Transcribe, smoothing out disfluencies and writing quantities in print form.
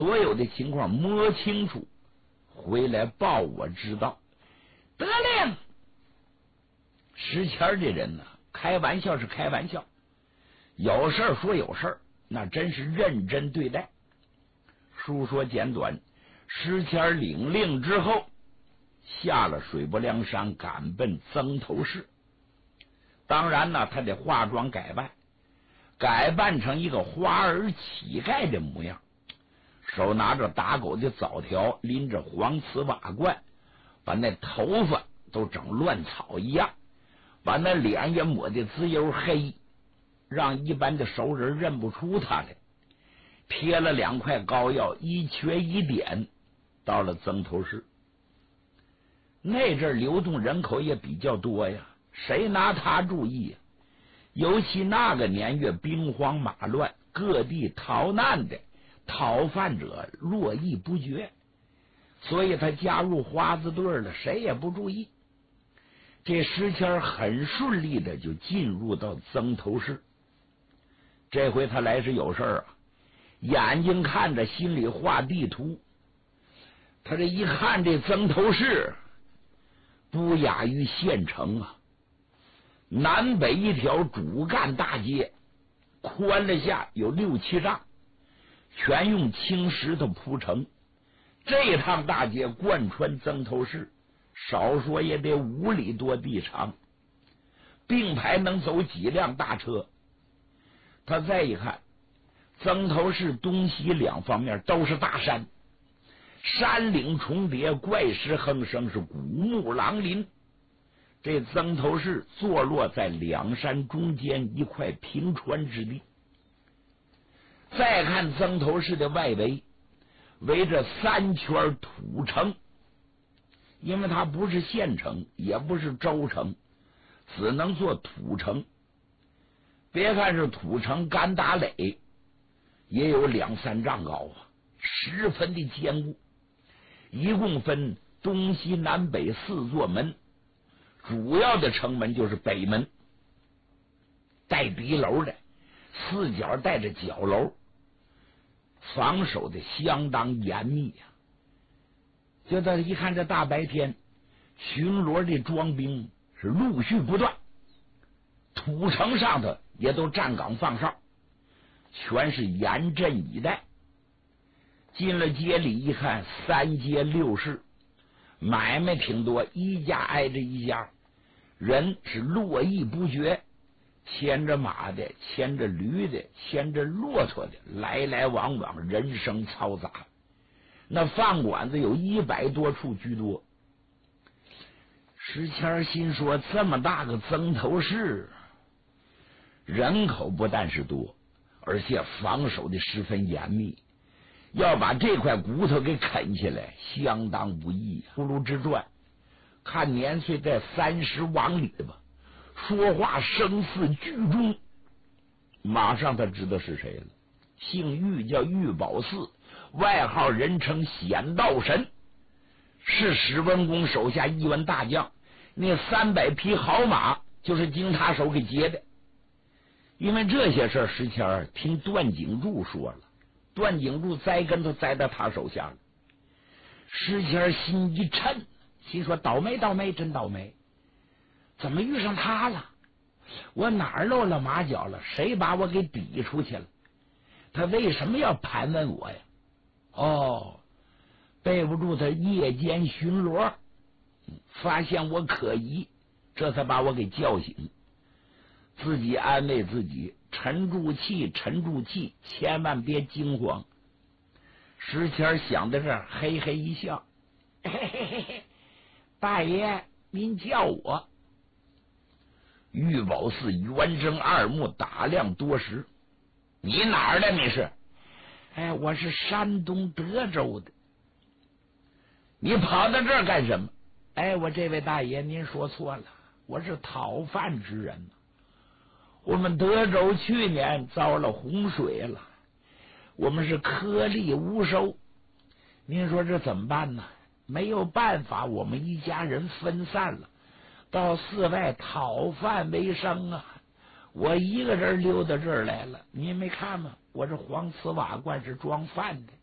所有的情况摸清楚，回来报我知道。得令。石谦这人呢，开玩笑是开玩笑，有事说有事，那真是认真对待。书说简短，石谦领令之后，下了水泊梁山，赶奔曾头市。当然呢，他得化妆改扮成一个花儿乞丐的模样，手拿着打狗的枣条，拎着黄瓷瓦罐，把那头发都整乱草一样，把那脸也抹得滋油黑，让一般的熟人认不出他来。贴了2块膏药，一瘸一点，到了曾头市。那阵流动人口也比较多呀，谁拿他注意呀？尤其那个年月兵荒马乱，各地逃难的讨饭者络绎不绝，所以他加入花子队了，谁也不注意。这石谦很顺利的就进入到曾头市。这回他来是有事啊，眼睛看着，心里画地图。他这一看，这曾头市不亚于县城啊，南北一条主干大街，宽了下有6、7丈，全用青石头铺成。这趟大街贯穿曾头市，少说也得5里多地长，并排能走几辆大车。他再一看，曾头市东西2方面都是大山，山岭重叠，怪石横生，是古木狼林。这曾头市坐落在2山中间一块平川之地。再看曾头市的外围，围着3圈土城，因为它不是县城，也不是州城，只能做土城。别看是土城，干打垒也有2、3丈高啊，十分的坚固。一共分东西南北4座门，主要的城门就是北门，带敌楼的，4角带着角楼，防守的相当严密呀。就他一看，这大白天巡逻的装兵是陆续不断，土城上头也都站岗放哨，全是严阵以待。进了街里一看，3街6市，买卖挺多，一家挨着一家，人是络绎不绝，牵着马的，牵着驴的，牵着骆驼的，来来往往，人声嘈杂。那饭馆子有100多处居多。石谦心说，这么大个曾头市，人口不但是多，而且防守的十分严密，要把这块骨头给啃下来相当不易。葫芦之传看年岁在30往里吧，说话声似巨钟，马上他知道是谁了。姓玉，叫玉宝寺，外号人称显道神，是史文恭手下一员大将。那300匹好马就是经他手给劫的。因为这些事石谦听段景柱说了，段景柱栽跟头栽到他手下了。石谦心一震，心说倒霉倒霉，真倒霉，怎么遇上他了？我哪儿露了马脚了？谁把我给抵出去了？他为什么要盘问我呀？哦，背不住他夜间巡逻，发现我可疑，这才把我给叫醒。自己安慰自己，沉住气，沉住气，千万别惊慌。石谦想到这儿，嘿嘿一笑，嘿嘿嘿嘿，大爷您叫我。玉宝寺圆睁2目，打量多时。你哪儿的？你是？哎，我是山东德州的。你跑到这儿干什么？哎，我这位大爷您说错了，我是讨饭之人。我们德州去年遭了洪水了，我们是颗粒无收。您说这怎么办呢？没有办法，我们一家人分散了，到寺外讨饭为生啊。我一个人溜到这儿来了，您没看吗？我这黄瓷瓦罐是装饭的。